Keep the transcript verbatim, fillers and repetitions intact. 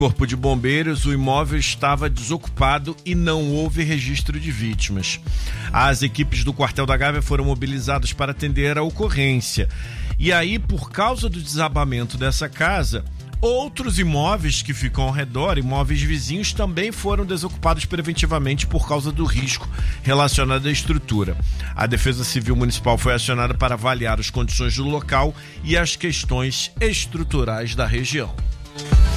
Corpo de Bombeiros, o imóvel estava desocupado e não houve registro de vítimas. As equipes do Quartel da Gávea foram mobilizadas para atender a ocorrência. E aí, por causa do desabamento dessa casa, outros imóveis que ficam ao redor, imóveis vizinhos, também foram desocupados preventivamente por causa do risco relacionado à estrutura. A Defesa Civil Municipal foi acionada para avaliar as condições do local e as questões estruturais da região.